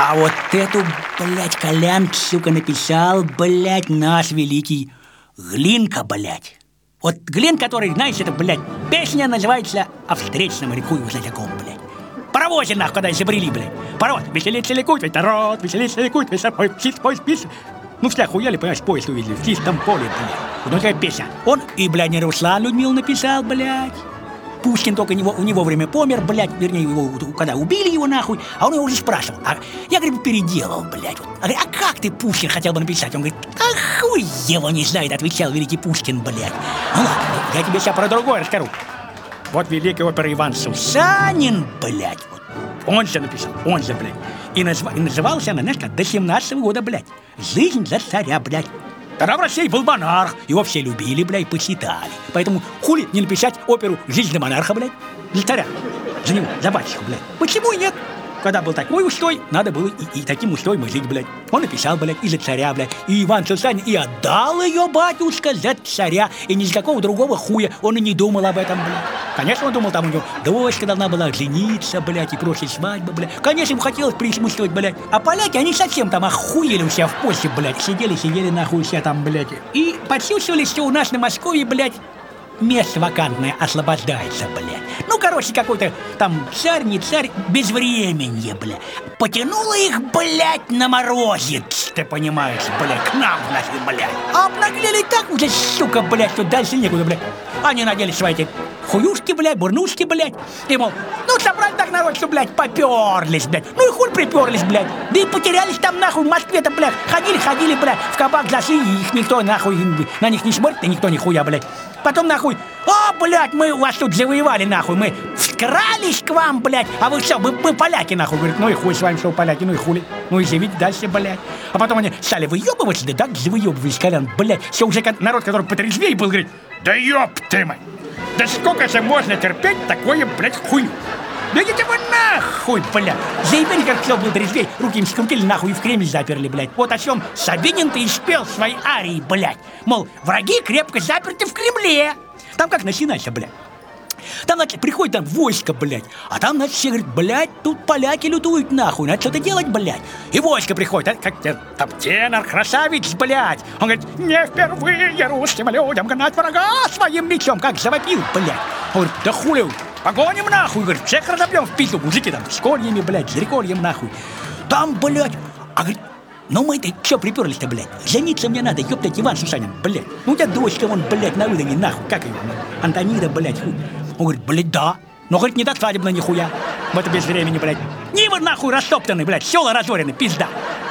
А вот эту, блядь, Колян, сука, написал, блядь, наш великий Глинка, блядь. Вот Глин, который, знаешь, это, блядь, песня называется «О встречном моряку и узляком», блядь. Паровозе, нахуй, когда изобрели, блядь. Паровоз, веселится ликует, ведь народ, веселится ликует, весь поезд пишет. Ну, все охуели, понимаешь, поезд увидели в чистом поле, блядь. Вот такая песня. Он и, блядь, не Руслан Людмил написал, блядь. Пушкин только у него время помер, блядь, вернее, его, когда убили его, нахуй, а он его уже спрашивал. Я, говорит, переделал, блядь. Вот. А как ты, Пушкин, хотел бы написать? Он говорит, а хуй его не знает, отвечал великий Пушкин, блядь. Ну ладно, я тебе сейчас про другое расскажу. Вот великий опера Иван Сусанин, блядь, вот. Он же написал, он же, блядь. И назывался она, знаешь, как до 17-го года, блядь. «Жизнь за царя», блядь. Тогда в России был монарх, его все любили, блядь, почитали. Поэтому хули не написать оперу «Жизнь за монарха», блядь, за царя, за него, за батюшку, блядь. Почему и нет? Когда был такой устой, надо было и таким устоем жить, блядь. Он написал, блядь, и за царя, блядь. И Иван Сусанин и отдал ее, батюшка, за царя. И ни с какого другого хуя он и не думал об этом, блядь. Конечно, он думал, там у него дочка должна была жениться, блядь, и просить свадьбы, блядь. Конечно, ему хотелось присутствовать, блядь. А поляки, они совсем там охуели у себя в Польше, блядь. Сидели нахуй у себя там, блядь. И почувствовали, что у нас на Москве, блядь, место вакантное освобождается, блядь. Ну, короче, какой-то там царь, не царь, безвременье, блядь. Потянуло их, блядь, на морозец, ты понимаешь, блядь, к нам, значит, блядь. А обнаглели так уже, сука, блядь, что дальше некуда, блядь. Они надели свои эти хуюшки, блядь, бурнушки, блядь. И, мол, ну, собрали так народ, что, блядь, поперлись, блядь. Ну, и хуй приперлись, блядь. Да и потерялись там, нахуй, в Москве-то, блядь. Ходили, блядь, в кабак зашли, и их никто, нахуй, на них не смотрит, и никто нихуя, блядь. Потом, нахуй, блядь, мы вас тут завоевали, нахуй, мы вкрались к вам, блядь, а вы что, мы поляки, нахуй, говорит, ну и хуй с вами, что вы поляки, ну и хули, ну и живите дальше, блядь. А потом они стали выебываться, да так завыебывались, Колян, блядь, все уже народ, который потрезвее был, говорит, да ёб ты мать, да сколько же можно терпеть такое, блядь, хуйню? Да идите вы нахуй, блядь! Заебали, как все был трезвей, руки им скрутили нахуй и в Кремль заперли, блядь. Вот о чем Сабинин-то и спел свои арии, блядь. Мол, враги крепко заперты в Кремле. Там как начинается, блядь. Там, значит, приходит там войско, блядь. А там, значит, все говорят, блядь, тут поляки лютуют нахуй, надо что-то делать, блядь. И войско приходит, как там тенор, красавец, блядь. Он говорит, не впервые русским людям гнать врага своим мечом, как завопил, блядь. Он говорит, да хули, погоним нахуй, говорит, всех разобьем в пизду, мужики там с кольями, блядь, с рекольем нахуй. Там, блядь, а говорит, ну мы-то что приперлись-то, блядь? Жениться мне надо, ёптать, Иван Сусанин, блядь. Ну у тебя дочка вон, блядь, на выдане, нахуй, как ее, Антонида, блядь, хуй. Он говорит, блядь, да. Но, говорит, не до свадебно нихуя. В это без времени, блядь. Нивы нахуй растоптаны, блядь, села разорены, пизда.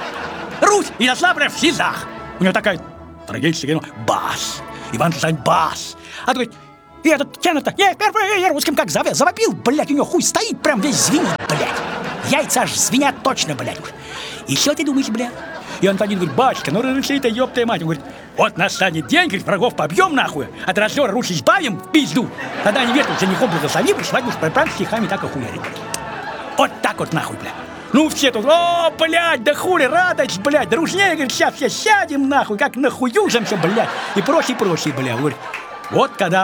Русь и Ярославль в СИЗах. У него такая трагическая, бас. Иван Сусанин, бас. А говорит, и этот тенор-то, я впервые русским как завопил, блядь, у него хуй стоит, прям весь звенит, блядь. Яйца аж звенят точно, блядь. И что ты думаешь, блядь? И Антонин говорит, батюшка, ну разреши это, ёб мать. Он говорит, вот настанет день, говорит, врагов побьем нахуй, от раздора Русь избавим в пизду. Тогда они верят, женихом благословим, и свадьбу с стихами так охуярит. Вот так вот нахуй, блядь. Ну все тут, блядь, да хули, радость, блядь, дружнее, говорит, сейчас все сядем нахуй, как нахуюжимся, блядь. И прочее, блядь. Говорит, вот когда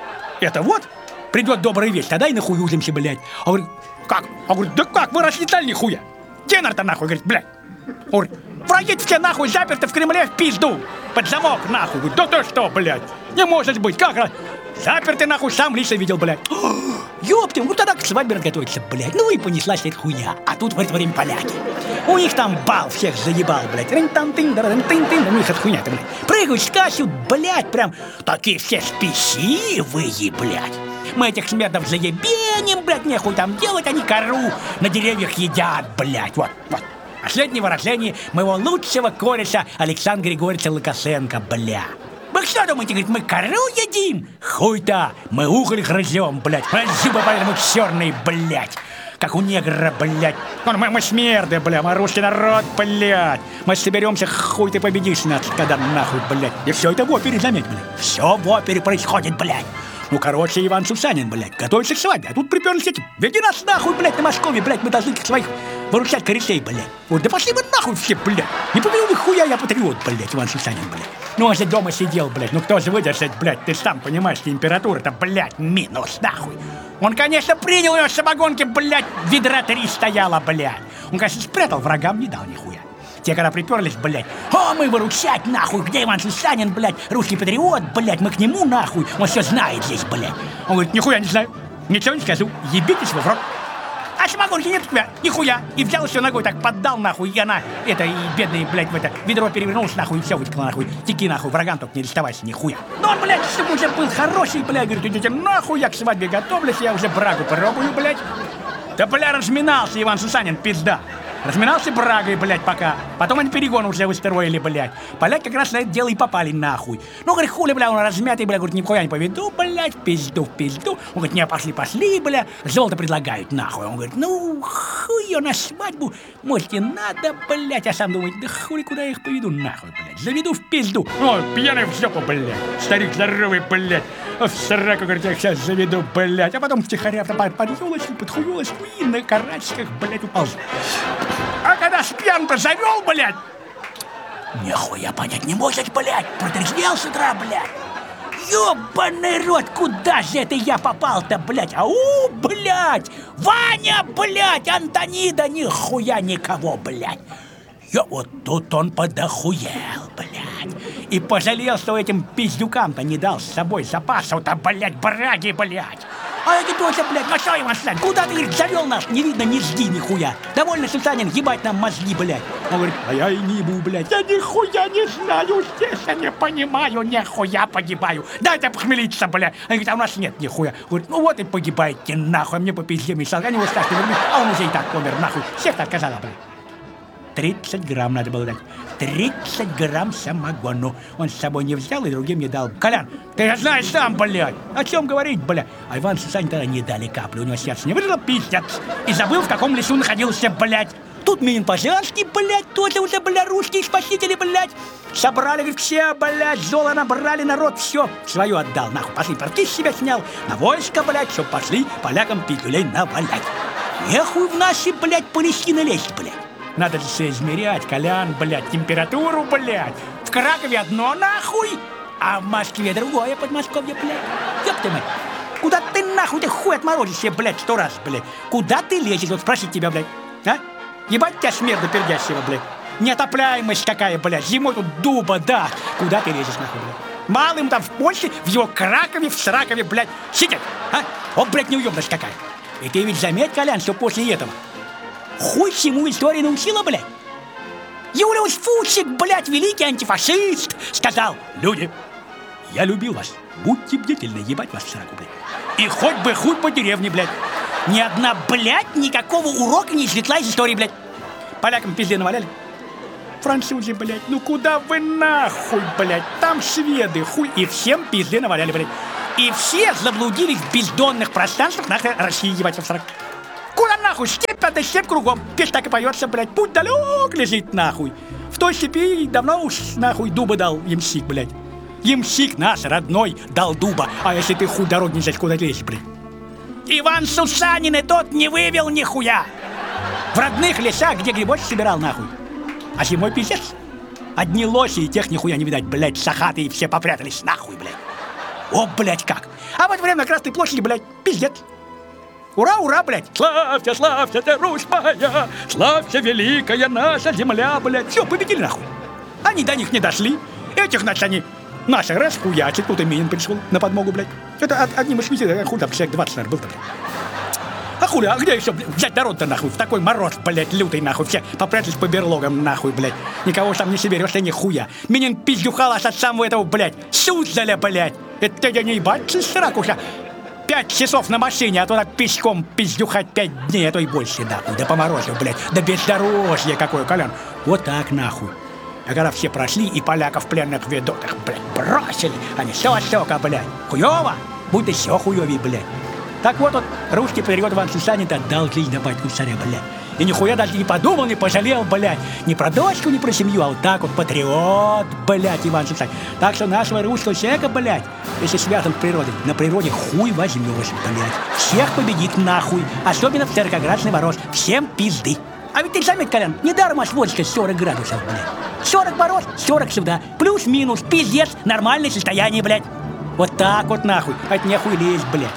это вот придет добрая вещь, тогда и нахуюжимся, блядь. А говорит, как? А говорит, да как, вы расчитали нихуя? Тенор-то нахуй, говорит, блядь. Он говорит, враги все нахуй заперты в Кремле в пизду. Под замок нахуй. Говорит, да ты что, блядь? Не может быть, как? Заперты нахуй, сам лично видел, блядь. Ёптим, ну тогда к свадьбе готовится, блядь. Ну и понеслась эта хуйня. А тут в это время поляки. У них там бал всех заебал, блядь. У них эта хуйня-то, блядь. Прыгают, скачут, блядь, прям такие все спесивые, блядь. Мы этих смердов заебеним, блядь, нехуй там делать, они кору на деревьях едят, блядь. Вот. Последнее выражение моего лучшего кореша Александра Григорьевича Лукашенко, бля. Вы что думаете, говорит, мы кору едим? Хуй-то, мы уголь грызем, блядь. Зубы, мы черные, блядь. Как у негра, блядь. Мы смерды, бля, мы русский народ, блядь. Мы соберемся, хуй ты победишь нас, когда нахуй, блядь. И все это в опере, заметь, блядь. Все в опере происходит, блядь. Ну, короче, Иван Сусанин, блядь, готовится к свадьбе. А тут приперлись эти. Веди нас нахуй, блядь, на Москве, блядь, мы должны своих выручать корешей, блядь. Вот, да пошли вы нахуй все, блядь. Не побил нихуя, я патриот, блядь, Иван Сусанин, блядь. Ну, он же дома сидел, блядь. Ну, кто же выдержит, блядь, ты сам понимаешь, температура-то, блядь, минус, нахуй. Он, конечно, принял ее самогонки, блядь, ведра 3 стояло, блядь. Он, конечно, спрятал, врагам не дал нихуя. Те, когда приперлись, блядь, а мы выручать, нахуй, где Иван Сусанин, блядь, русский патриот, блядь, мы к нему, нахуй, он все знает здесь, блядь. Он говорит, нихуя не знаю, ничего не скажу, ебитесь вы в рот. А самогонки нет у тебя, нихуя. И взял все ногой, так поддал, нахуй, и она, это, и бедный, блядь, в это, ведро перевернулся, нахуй, и все вытекло, нахуй. Теки, нахуй, врагам только не доставайся, нихуя. Но он, блядь, чтобы уже был хороший, блядь, говорит, идите нахуй, я к свадьбе готовлюсь, я уже брагу пробую, блядь. Да, бля, разминался Иван Сусанин, пизда. Разминался брагой, блядь, пока. Потом они перегон уже устроили, блядь. Поляки как раз на это дело и попали нахуй. Ну, говорит, хули, бля, он размятый, бля, говорит, нихуя не поведу, блядь, в пизду. Он говорит, не, пошли, бля, золото предлагают, нахуй. Он говорит, ну, хуй ее на свадьбу, может, и надо, блядь. А сам думает, да хули, куда я их поведу, нахуй, блядь. Заведу в пизду. О, пьяный в жопу, блядь. Старик здоровый, блядь. В сраку, говорит, я их сейчас заведу, блядь. А потом втихаря под елочку, под хуёлочку и на карачках, блядь, упал. А когда спьян-то завел, блядь, нихуя понять не может, блядь, протрезвел с утра, блядь. Ёбаный рот, куда же это я попал-то, блядь? Ау, блядь, Ваня, блядь, Антонида, нихуя никого, блядь. Я вот тут он подохуел, блядь. И пожалел, что этим пиздюкам-то не дал с собой запасов-то, блядь, браги, блядь. А я тоже, блядь, ну что, Иван Сусанин, куда ты, говорит, завел нас? Не видно, не жди нихуя. Довольно, Сусанин, ебать нам мозги, блядь. Он говорит, а я и не ебу, блядь. Я нихуя не знаю здесь, я не понимаю, нихуя погибаю. Дайте похмелиться, блядь. Они говорят, а у нас нет нихуя. Говорит, ну вот и погибайте, нахуй, мне по пизде мешал. Они его страшно вернуть, а он уже и так помер, нахуй. Всех-то отказала, блядь. 30 грамм надо было дать. 30 грамм самогону. Он с собой не взял и другим не дал. Колян, ты же знаешь сам, блядь. О чем говорить, блядь? А Иван Сусанин тогда не дали капли. У него сердце не вышло, пиздец. И забыл, в каком лесу находился, блядь. Тут Минин Пожарский, блядь, тоже уже, блядь, русские спасители, блядь. Собрали, говорит, все, блядь, золо набрали, народ, все, свое отдал, нахуй. Пошли, порки с себя снял, на войско, блядь, чтоб пошли полякам пиздюлей навалять. Нехуй в наши, блядь, Палестины лезть, блядь. Надо же все измерять, Колян, блядь, температуру, блядь. В Кракове одно, нахуй, а в Москве другое, Подмосковье, блядь. Ёб ты мать. Куда ты, нахуй, ты хуй отморозишься, блядь, 100 раз, блядь. Куда ты лезешь, вот спросить тебя, блядь, а? Ебать тебя смерда пердящего, блядь. Неотопляемость какая, блядь, зимой тут дуба, да. Куда ты лезешь, нахуй, блядь? Малым там в Польше, в его Кракове, в Сракове, блядь, сидят, а? Вот, блядь, неуёбность какая. И ты ведь заметь, Колян, что после этого хуй всему история научила, блядь. Юлиус Фучик, блядь, великий антифашист, сказал: люди, я любил вас, будьте бдительны, ебать вас в сраку, блядь. И хоть бы хуй по деревне, блядь. Ни одна, блядь, никакого урока не извлекла из истории, блядь. Полякам пизде наваляли. Французы, блядь, ну куда вы нахуй, блядь. Там шведы, хуй, и всем пизде наваляли, блядь. И все заблудились в бездонных пространствах нашей России, ебать в сраку. Куда нахуй? Степь, это степь кругом. Песня так и поется, блядь. Путь далек лежит, нахуй. В той степи давно уж, нахуй, дуба дал ямщик, блядь. Ямщик наш, родной, дал дуба. А если ты хуй дорог не знаешь, куда лезешь, блядь? Иван Сусанин и тот не вывел нихуя. В родных лесах, где грибочек собирал, нахуй. А зимой пиздец. Одни лоси, и тех нихуя не видать, блядь, сахаты, и все попрятались, нахуй, блядь. О, блядь, как. А в это время на Красной площади, блядь, пиздец. Ура, ура, блядь! Славься, славься ты, Русь моя! Славься, великая наша земля, блядь! Все, победили, нахуй! Они до них не дошли. Этих, значит, они наши расхуячат. Тут и Минин пришел на подмогу, блядь. Это одним из швейцаров, хуй там, человек 20, наверное, был-то, блядь. А хули, а где еще, блядь, взять народ-то, нахуй? В такой мороз, блядь, лютый, нахуй. Все попрятались по берлогам, нахуй, блядь. Никого там не соберешь, и нихуя. Минин пиздюхалась от самого этого, блядь, Суздаля, блядь. Это я не ебать, сракуша. 5 часов на машине, а то так пешком пиздюхать 5 дней, а то и больше, нахуй. Да по морозу, блядь, да бездорожье какое, Колян. Вот так, нахуй. А когда все прошли и поляков пленных ведутых, блядь, бросили, они все отсека, блядь. Хуёво, будь еще хуёвей, блядь. Так вот, русский патриот Иван Сусанин отдал жизнь на батьку царя, блядь. И нихуя даже не подумал, не пожалел, блядь. Ни про дочку, ни про семью, а вот так вот патриот, блядь, Иван Сусанин. Так что нашего русского человека, блядь, если связан с природой, на природе хуй возьмешь, блядь. Всех победит нахуй, особенно в церкоградский мороз. Всем пизды. А ведь ты заметь, Колян, недаром аж водочка 40 градусов, блядь. 40 мороз, 40 сюда. Плюс-минус, пиздец, нормальное состояние, блядь. Вот так вот нахуй, от нехуй лезть, блядь.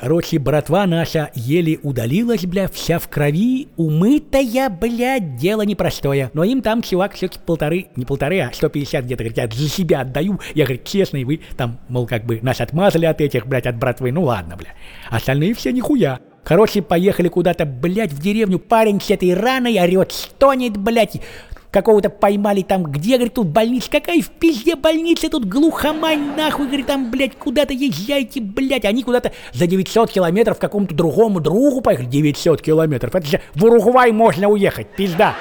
Короче, братва наша еле удалилась, бля, вся в крови, умытая, блядь, дело непростое. Но им там, чувак, все-таки не полторы, а 150 где-то, говорит, я за себя отдаю. Я, говорит, честно, и вы там, мол, как бы нас отмазали от этих, блядь, от братвы, ну ладно, бля. Остальные все нихуя. Короче, поехали куда-то, блядь, в деревню, парень с этой раной орет, стонет, блядь. Какого-то поймали там, где, говорит, тут больница, какая в пизде больница, тут глухомань, нахуй, говорит, там, блядь, куда-то езжайте, блядь, они куда-то за 900 километров к какому-то другому другу поехали, 900 километров, это же в Уругвай можно уехать, пизда.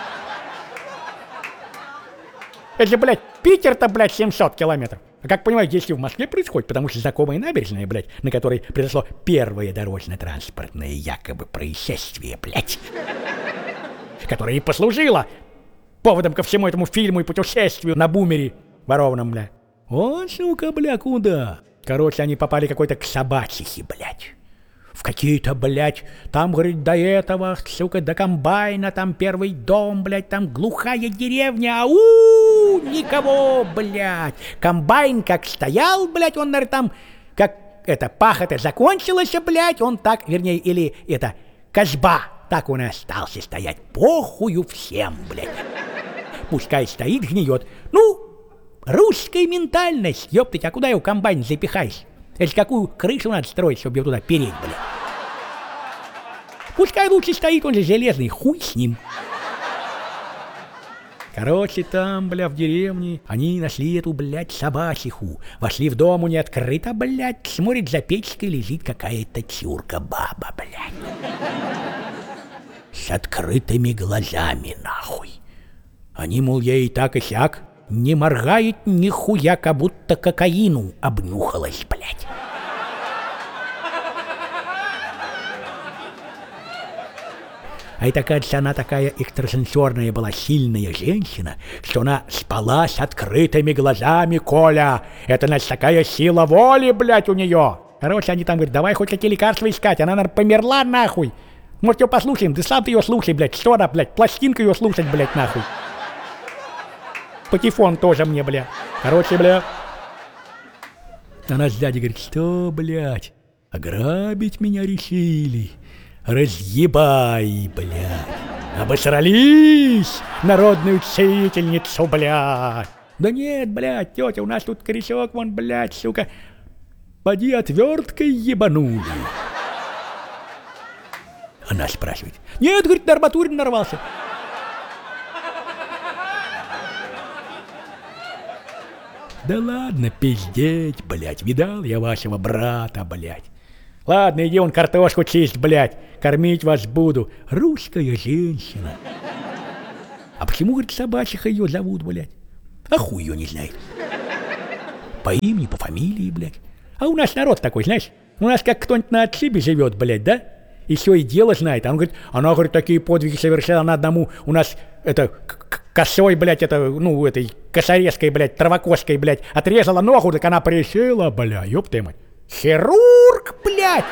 Это же, блядь, Питер-то, блядь, 700 километров. А как понимаете, если в Москве происходит, потому что знакомая набережная, блядь, на которой произошло первое дорожно-транспортное якобы происшествие, блядь, которое и послужило поводом ко всему этому фильму и путешествию на бумере ворованном, бля. О, сука, бля, куда? Короче, они попали какой-то к собачихе, блядь. В какие-то, блядь, там, говорит, до этого, сука, до комбайна, там первый дом, блядь, там глухая деревня, ау, никого, блядь. Комбайн как стоял, блядь, он, наверное, там, как это, пахота закончилась, блядь, он так, вернее, или это, козьба, так он и остался стоять. Похую всем, блядь. Пускай стоит, гниет. Ну, русская ментальность, ёптать, а куда его комбайн запихаешь? Это ж какую крышу надо строить, чтобы ее туда переть, блядь. Пускай лучше стоит, он же железный, хуй с ним. Короче, там, бля, в деревне они нашли эту, блядь, собачиху. Вошли в дом, у нее открыто, блядь, смотрит, за печкой лежит какая-то чурка-баба, блядь. С открытыми глазами, нахуй. Они, мол, ей так и сяк, не моргает нихуя, как будто кокаину обнюхалась, блядь. А это, кажется, она такая экстрасенсорная была, сильная женщина, что она спала с открытыми глазами, Коля. Это, значит, такая сила воли, блядь, у нее. Короче, они там говорят, давай хоть какие лекарства искать, она, наверное, померла, нахуй. Может, ее послушаем? Да сам ты ее слушай, блядь, что она, блядь, пластинка ее слушать, блядь, нахуй. Патефон тоже мне, бля. Короче, бля. Она сзади говорит, что, блядь, ограбить меня решили? Разъебай, блядь. Обосрались, народную целительницу, блядь. Да нет, блядь, тетя, у нас тут корешок, вон, блядь, сука. Поди отверткой ебанули. Она спрашивает. Нет, говорит, на арматуре нарвался. Да ладно пиздеть, блядь, видал я вашего брата, блядь. Ладно, иди он картошку чисть, блядь, кормить вас буду. Русская женщина. А почему, говорит, собачиха ее зовут, блядь? А хуй ее не знает. По имени, по фамилии, блядь. А у нас народ такой, знаешь, у нас как кто-нибудь на отшибе живет, блядь, да? И все, и дело знает. Она говорит, такие подвиги совершила на одному. У нас, это, косой, блядь, это, ну, этой косорезкой, блядь, травокоской, блядь, отрезала ногу, так она пришила, бля, ёб ты мать. Хирург, блядь!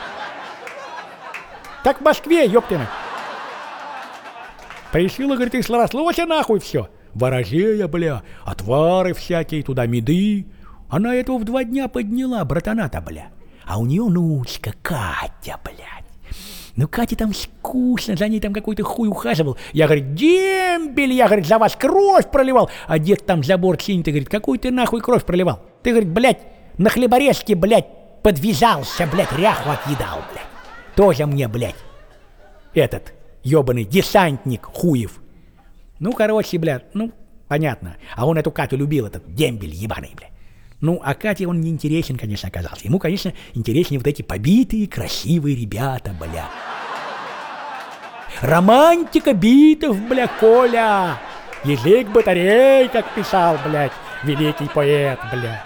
Так в Москве, ёб ты мать. Пришила, говорит, и срослось, нахуй все. Ворожея, бля, отвары всякие, туда меды. Она этого в 2 дня подняла, братана-то, бля. А у нее внучка Катя, блядь. Ну, Кате там скучно, за ней там какой-то хуй ухаживал. Я, говорит, дембель, я, говорит, за вас кровь проливал. А дед там забор чинит и говорит, какой ты нахуй кровь проливал? Ты, говорит, блядь, на хлеборезке, блядь, подвязался, блядь, ряху отъедал, блядь. Тоже мне, блядь, этот ёбаный десантник хуев. Ну, короче, блядь, ну, понятно. А он эту Катю любил, этот дембель ебаный, блядь. Ну, а Кате он не интересен, конечно, оказался. Ему, конечно, интереснее вот эти побитые, красивые ребята, бля. Романтика битов, бля, Коля. Язык батарей, как писал, блядь, великий поэт, бля.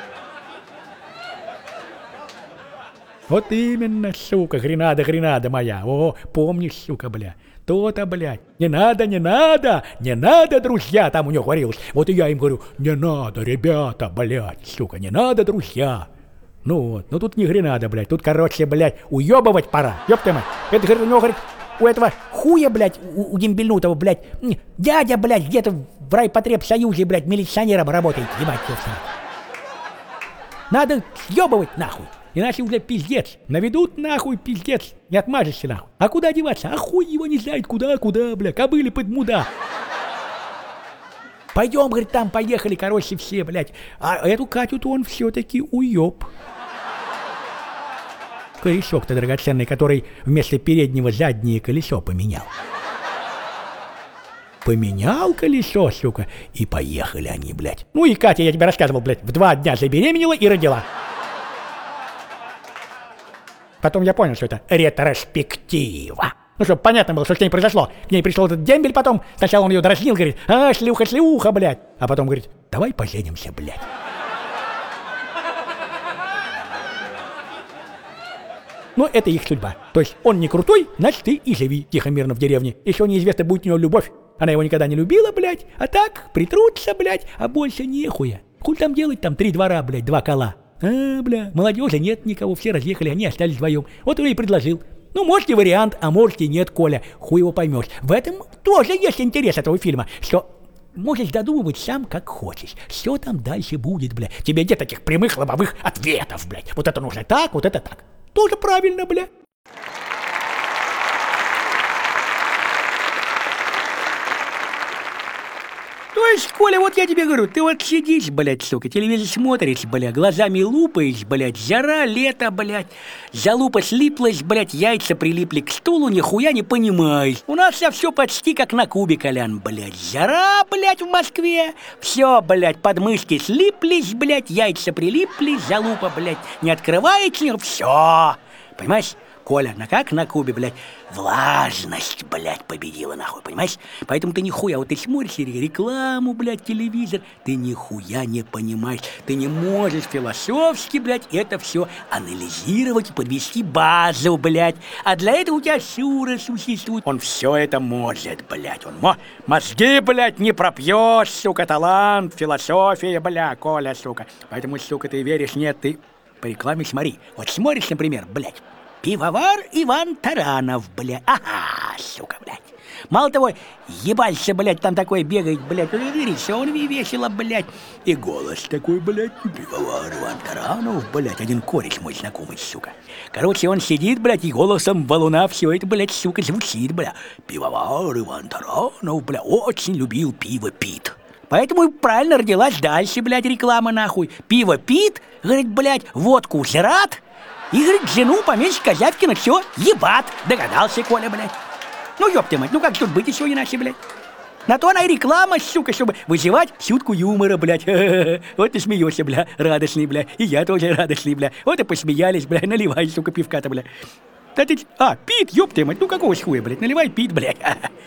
Вот именно, сука, гренада моя. О, помнишь, сука, бля. То-то, блядь, не надо, друзья, там у него говорилось. Вот и я им говорю, не надо, ребята, блядь, сука, не надо, друзья. Ну вот, ну тут не гренада, блядь, тут, короче, блядь, уебывать пора, ёб ты мать. Это, говорит, у него, говорит, у этого хуя, блядь, у дембельнутого, блядь, дядя, блядь, где-то в райпотребсоюзе, блядь, милиционером работает, ебать, все. Надо съебывать, нахуй. иначе уже пиздец. Наведут нахуй пиздец, не отмажешься нахуй. А куда деваться? А хуй его не знает, куда, бля, кобыли под муда. Пойдем, говорит, там поехали, короче, все, блядь. А эту Катю-то он все-таки уеб. Корешок-то драгоценный, который вместо переднего заднее колесо поменял. Поменял колесо, сука, и поехали они, блядь. Ну и Катя, я тебе рассказывал, блядь, в 2 дня забеременела и родила. Потом я понял, что это ретроспектива. Ну, чтобы понятно было, что с ней произошло. К ней пришел этот дембель потом. Сначала он ее дразнил, говорит, шлюха, блядь. А потом говорит, давай поженимся, блядь. Но это их судьба. То есть он не крутой, значит ты и живи тихо-мирно в деревне. Еще неизвестно, будет у него любовь. Она его никогда не любила, блядь. А так, притрутся, блядь, а больше нехуя. Хуй там делать, там 3 двора, блядь, 2 кола. Бля, молодежи нет никого, все разъехали, они остались вдвоем. Вот он и предложил. Ну, можете вариант, а можете нет, Коля. Хуй его поймешь. В этом тоже есть интерес этого фильма, что можешь додумывать сам, как хочешь. Все там дальше будет, блядь. Тебе нет таких прямых лобовых ответов, блядь. Вот это нужно так, вот это так. Тоже правильно, бля. То есть, Коля, вот я тебе говорю, ты вот сидишь, блядь, сука, телевизор смотришь, блядь, глазами лупаешь, блядь, жара, лето, блядь, залупа слиплась, блядь, яйца прилипли к стулу, нихуя не понимаешь. У нас все почти как на Кубе, Колян, блядь, жара, блядь, в Москве, все, блядь, подмышки слиплись, блядь, яйца прилипли, залупа, блядь, не открывается, все, понимаешь? Коля, как на Кубе, блядь, влажность, блядь, победила, нахуй, понимаешь? Поэтому ты нихуя, вот ты смотришь рекламу, блядь, телевизор, ты нихуя не понимаешь, ты не можешь философски, блядь, это все анализировать и подвести базу, блядь. А для этого у тебя Шура существует, он все это может, блядь, он мозги, блядь, не пропьешь, сука, талант, философия, бля, Коля, сука. Поэтому, сука, ты веришь, нет, ты по рекламе смотри. Вот смотришь, например, блядь, пивовар Иван Таранов, блядь. Ага, сука, блядь. Мало того, ебальше, блядь, там такой бегает, блядь, все он весело, блядь. И голос такой, блядь, пивовар Иван Таранов, блядь, один кореш мой знакомый, сука. Короче, он сидит, блядь, и голосом валуна все это, блядь, сука, звучит, блядь. Пивовар Иван Таранов, блядь, очень любил пиво пит. Поэтому правильно родилась дальше, блядь, реклама, нахуй. Пиво пит, говорит, блядь, водку жрат. И, говорит, жену поменьше Козявкина, все, ебат, догадался Коля, блядь. Ну, ёб ты мать, ну как тут быть еще иначе, блядь? На то она и реклама, сука, чтобы вызывать чутку юмора, блядь. Вот ты смеешься, бля, радостный, бля, и я тоже радостный, бля. Вот и посмеялись, бля, наливай, сука, пивка-то, бля. Да ты, пит, ёб ты мать, ну какого хуя, блядь, наливай пит, блядь.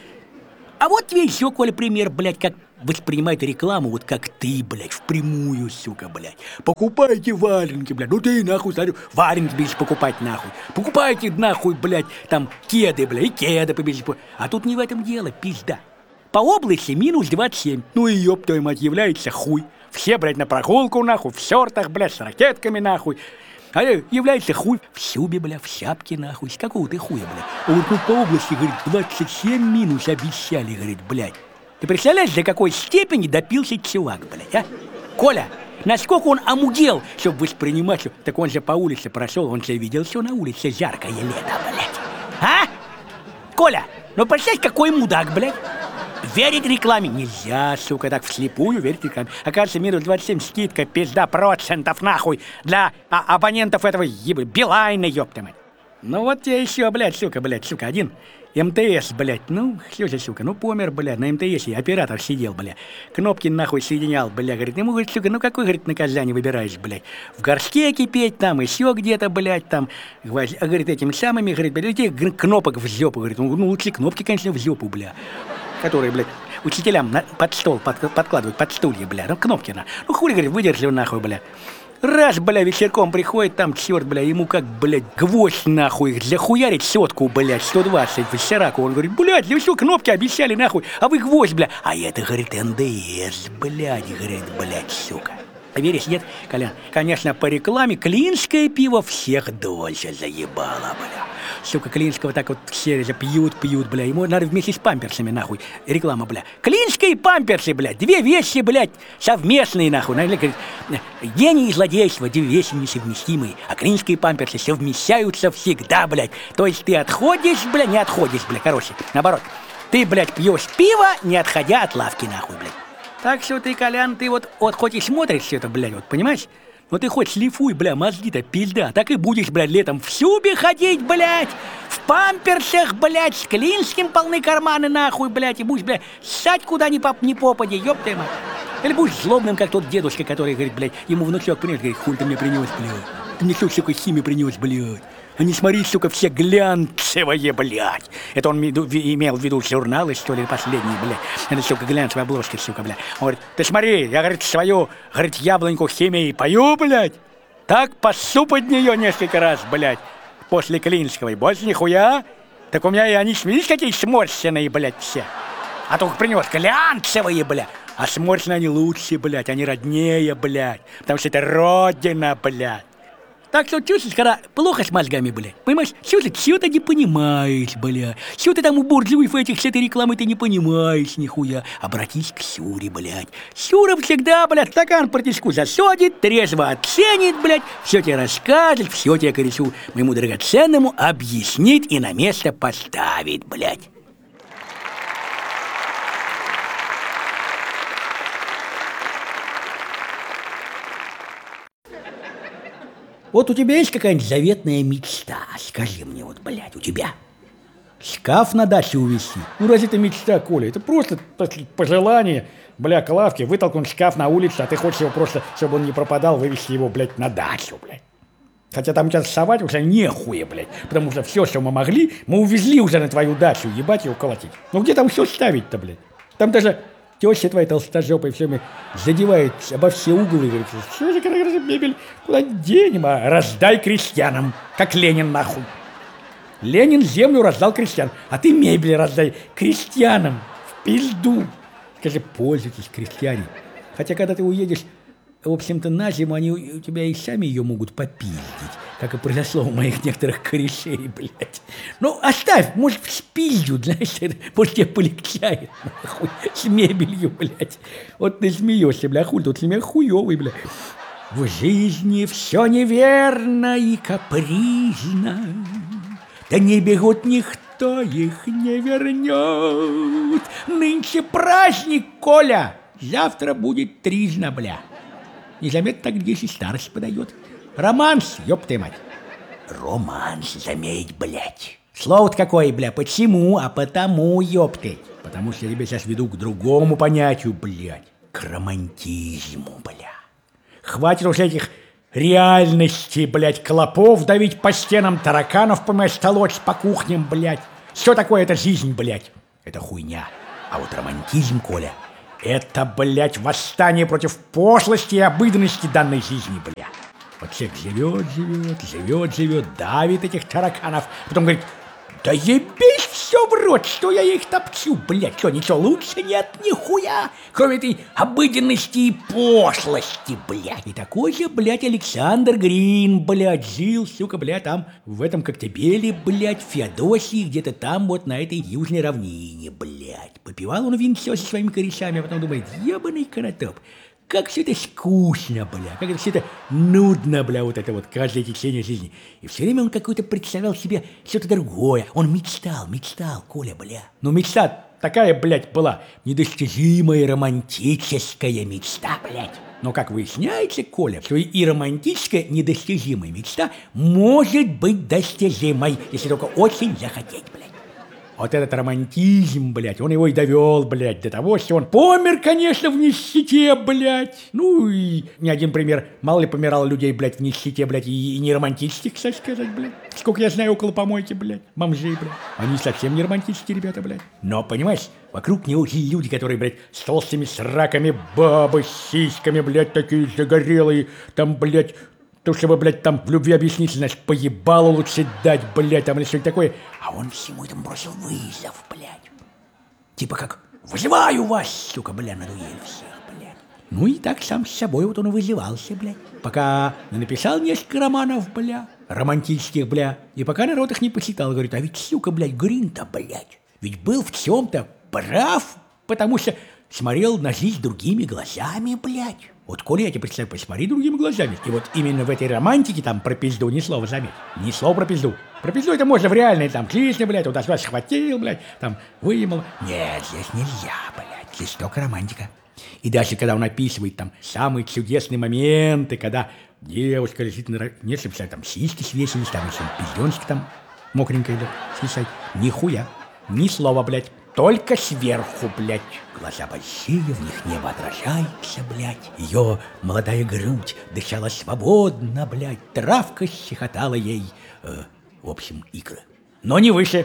А вот тебе еще, Коля, пример, блядь, как воспринимает рекламу, вот как ты, блядь, впрямую, сука, блядь. Покупайте валенки, блядь, ну ты, нахуй, смотрю, валенки будешь покупать, нахуй. Покупайте, нахуй, блядь, там, кеды, блядь, и кеды побежишь. А тут не в этом дело, пизда. По области минус 27. Ну и ёб твою мать, является хуй. Все, блядь, на прогулку, нахуй, в шортах, блядь, с ракетками, нахуй. А является хуй в шубе, бля, в шапке, нахуй. С какого ты хуя, бля? Вот тут по области, говорит, 27 минус обещали, говорит, блядь. Ты представляешь, до какой степени допился чувак, блядь, а? Коля, насколько он омудел, чтобы воспринимать, что... Так он же по улице прошел, он же видел, что на улице жаркое лето, блядь. А? Коля, ну представь, какой мудак, блядь. Верить рекламе нельзя, сука, так вслепую верить рекламе. Окажется, минус 27 скидка, пизда процентов, нахуй, для абонентов этого Билайна, ёпта мать. Ну вот тебе еще, блядь, сука, один МТС, блядь, ну, что же, сука, ну помер, блядь, на МТСе оператор сидел, блядь, кнопки нахуй соединял, блядь, говорит, ему, говорит, сука, ну какой, говорит, наказание выбираешь, блядь, в горшке кипеть, там, еще где-то, блядь, там, говорит, этими самыми, говорит, блядь, кнопок в жопу, говорит, ну лучше кнопки, конечно, в жопу, блядь. Которые, блядь, учителям под стол подкладывают, под стулья, бля, ну кнопки на. Ну хули, говорит, выдержи нахуй, бля. Раз, бля, вечерком приходит, там, черт, бля, ему как, блядь, гвоздь, нахуй, захуярить сотку, блядь, 120 в Сираку. Он говорит, блядь, вы что, кнопки обещали, нахуй, а вы гвоздь, бля. А это, говорит, НДС, блядь, говорит, блядь, сука. Веришь, нет, Колян? Конечно, по рекламе клинское пиво всех дольше заебало, бля. Сука, клинского так вот все пьют, бля. Ему надо вместе с памперсами, нахуй. Реклама, бля. Клинские памперсы, бля. Две вещи, блядь, совместные, нахуй. Гений и злодейство, две вещи несовместимые. А клинские памперсы совмещаются всегда, блядь. То есть ты отходишь, бля, не отходишь, бля. Короче, наоборот. Ты, блядь, пьешь пиво, не отходя от лавки, нахуй, блядь. Так что ты, Колян, ты вот хоть и смотришь все это, блядь, вот, понимаешь? Но ты хоть шлифуй, бля, мозги-то пизда. Так и будешь, блядь, летом в сюбе ходить, блядь, в памперсах, блядь, с клинским полны карманы, нахуй, блядь, и будешь, блядь, ссать куда ни попади, ёб твою мать. Или будешь злобным, как тот дедушка, который, говорит, блядь, ему внучок принес, говорит, хуй ты мне принес, блядь. Ты мне что, сука, химию принес, блядь. А не смотри, сука, все глянцевые, блядь. Это он имел в виду журналы, что ли, последние, блядь. Это, сука, глянцевая обложка, сука, блядь. Он говорит, ты смотри, я, говорит, свою, говорит, яблоньку химией пою, блядь. Так пасу под нее несколько раз, блядь, после клинского. И больше нихуя. Так у меня и они, видишь, какие сморщенные, блядь, все. А только принес глянцевые, блядь. А сморщенные они лучше, блядь, они роднее, блядь. Потому что это родина, блядь. Так что чувствуешь, когда плохо с мозгами, блядь, понимаешь, чего ты не понимаешь, блядь, чего ты там у буржуев этих с этой рекламы ты не понимаешь, нихуя. Обратись к Сюре, блядь. Сюра всегда, блядь, стакан протишку засадит, трезво оценит, блядь, все тебе расскажет, все тебе, короче, моему драгоценному объяснит и на место поставит, блядь. Вот у тебя есть какая-нибудь заветная мечта? Скажи мне, вот, блядь, у тебя шкаф на даче увезти? Ну, разве это мечта, Коля? Это просто пожелание, бля, к лавке, вытолкнуть шкаф на улицу, а ты хочешь его просто, чтобы он не пропадал, вывести его, блядь, на дачу, блядь. Хотя там сейчас совать уже нехуя, блядь, потому что все, что мы могли, мы увезли уже на твою дачу, ебать его колотить. Ну, где там все ставить-то, блядь? Там даже теща твоя толстожопая все время задевает обо все углы и говорит, что же, когда мебель, куда денем, а раздай крестьянам, как Ленин нахуй. Ленин землю раздал крестьянам, а ты мебель раздай крестьянам в пизду. Скажи, пользуйтесь, крестьяне. Хотя, когда ты уедешь, в общем-то, на зиму, они у тебя и сами ее могут попиздить, как и произошло у моих некоторых корешей, блядь. Ну, оставь, может, в спизду, знаешь, это, может, тебе полегчает, нахуй, с мебелью, блядь. Вот ты смеешься, бля, хуй, тут смех хуёвый, блядь. В жизни все неверно и капризно, да не бегут никто их не вернет. Нынче праздник, Коля, завтра будет тризна, бля. Незаметно так здесь и старость подает. Романс, ёб ты мать. Романс, заметь, блядь. Слово-то какое, бля, почему? А потому, ёб ты. Потому что я тебя сейчас веду к другому понятию, блядь. К романтизму, бля. Хватит уже этих реальностей, блядь, клопов давить по стенам, тараканов, понимаешь, толочь по кухням, блядь. Что такое эта жизнь, блядь? Это хуйня. А вот романтизм, Коля, это, блядь, восстание против пошлости и обыденности данной жизни, бля. Вот человек живет, давит этих тараканов, потом говорит, да ебись все в рот, что я их топчу, блядь, что, ничего лучше нет, нихуя, кроме этой обыденности и пошлости, блядь. И такой же, блядь, Александр Грин, блядь, жил, сука, блядь, там, в этом Коктебеле, блядь, в Феодосии, где-то там вот на этой южной равнине, блядь. Попивал он винцо со своими корешами, а потом думает, ебаный конотоп, как все это скучно, бля, как это все это нудно, бля, вот это вот каждое течение жизни. И все время он какой-то представлял себе что-то другое. Он мечтал, Коля, бля. Ну, мечта такая, блядь, была недостижимая романтическая мечта, блядь. Но, как выясняется, Коля, что и романтическая недостижимая мечта может быть достижимой, если только очень захотеть, блядь. Вот этот романтизм, блядь, он его и довел, блядь, до того, что он помер, конечно, в нищете, блядь. Ну и не один пример. Мало ли помирало людей, блядь, в нищете, блядь, и не романтических, кстати сказать, блядь. Сколько я знаю около помойки, блядь, бомжей, блядь. Они совсем не романтические ребята, блядь. Но, понимаешь, вокруг него люди, которые, блядь, с толстыми сраками, бабы с сиськами, блядь, такие загорелые, там, блядь, то, чтобы, блядь, там в любви объяснить, значит, поебалу лучше дать, блядь, там или что-то такое. А он всему этому бросил вызов, блядь. Типа как, вызываю вас, сука, бля, надоели всех, блядь. Ну и так сам с собой вот он и вызывался, блядь. Пока не написал несколько романов, бля, романтических, бля. И пока народ их не почитал, говорит, а ведь, сука, блядь, Грин-то, блядь, ведь был в чем-то прав, потому что смотрел на жизнь другими глазами, блядь. Вот, Коля, я тебе представляю, посмотри другими глазами. И вот именно в этой романтике там про пизду ни слова, заметь. Ни слова про пизду. Про пизду это можно в реальной там жизни, блядь, вот вас схватил, блядь, там выемал. Нет, здесь нельзя, блядь, здесь только романтика. И даже когда он описывает там самые чудесные моменты, когда девушка лежит на... Не, если там сиськи свесились, там еще пизденчик там мокренькая, да, свисать. Нихуя, ни слова, блядь. Только сверху, блядь. Глаза большие, в них небо отражается, блядь. Ее молодая грудь дышала свободно, блядь. Травка щекотала ей, в общем, икры. Но не выше,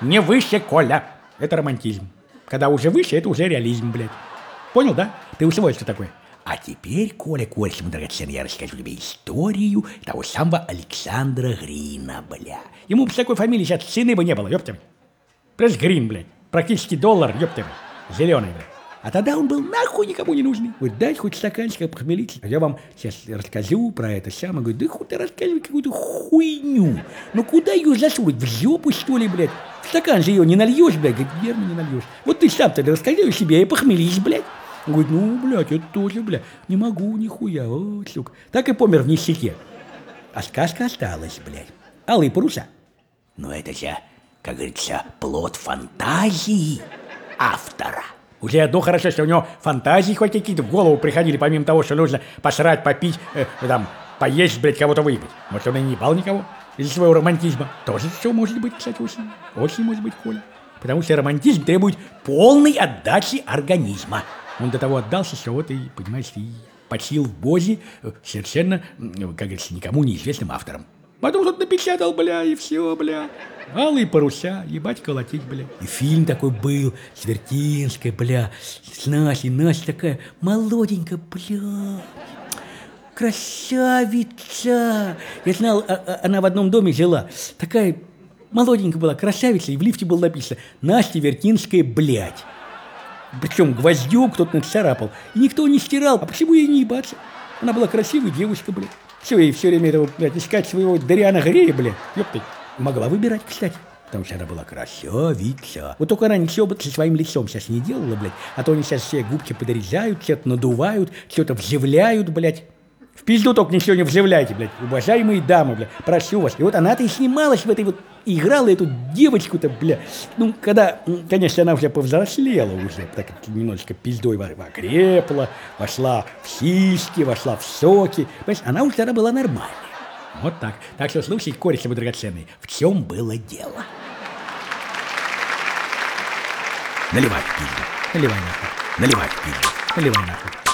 Коля. Это романтизм. Когда уже выше, это уже реализм, блядь. Понял, да? Ты усвоил, что такое? А теперь, Коля, мой драгоценный, я расскажу тебе историю того самого Александра Грина, бля. Ему бы с такой фамилией сейчас цены бы не было, ёпта. Просто Грин, блядь. Практически $1, ёпта. Зеленый, блядь. А тогда он был нахуй никому не нужный. Говорит, дай хоть стаканчик похмелиться. Я вам сейчас расскажу про это самое. Говорит, да хоть ты рассказывай какую-то хуйню. Ну куда ее засунуть? В жопу, что ли, блядь? В стакан же ее не нальешь, блядь. Говорит, верно, не нальешь. Вот ты сам тогда расскажи себе и похмелись, блядь. Он говорит, ну, блядь, это тоже, блядь, не могу, нихуя, о, сука. Так и помер в нищете. А сказка осталась, блядь. Алые паруса. Но это же, как говорится, плод фантазии автора. Уже одно хорошо, что у него фантазии хоть какие-то в голову приходили, помимо того, что нужно посрать, попить, там, поесть, блядь, кого-то выебать. Может, он и не ебал никого из-за своего романтизма. Тоже все может быть, кстати, очень может быть, Коля. Потому что романтизм требует полной отдачи организма. Он до того отдался, что вот и, понимаешь, и почил в бозе совершенно, как говорится, никому неизвестным автором. Потом тут напечатал, бля, и все, бля. Алые паруса, ебать колотить, бля. И фильм такой был, с Вертинской, бля, с Настей. Настя такая молоденькая, бля. Красавица. Я знал, она в одном доме жила. Такая молоденькая была, красавица. И в лифте было написано «Настя Вертинская, блядь». Причем гвоздем кто-то нацарапал. И никто не стирал. А почему ей не ебаться? Она была красивая девушка, блядь. Все, ей все время этого, блядь, искать своего Дариана Грея, блядь. Ёпта. Могла выбирать, кстати. Потому что она была красавица. Вот только она ничего бы со своим лицом сейчас не делала, блядь. А то они сейчас все губки подрезают, что-то надувают, что-то вживляют, блядь. В пизду только ничего не вживляйте, блядь. Уважаемые дамы, блядь. Прошу вас. И вот она-то и снималась в этой вот... Играла эту девочку-то, бля. Ну, когда, конечно, она уже повзрослела уже, так немножечко пиздой окрепла, вошла в сиськи, вошла в соки. Понимаешь, она уже тогда была нормальная. Вот так. Так что, слушай, кореш мой драгоценный, в чем было дело? Наливай в пизду. Наливай нахуй. Наливай в пизду. Наливай нахуй.